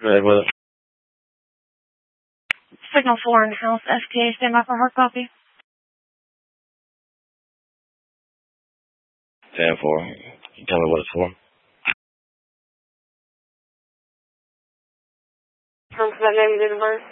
Right, well, Signal 4 in house, FTA, stand by for hard copy. 10-4. Tell me what it's for. From that name, date of birth.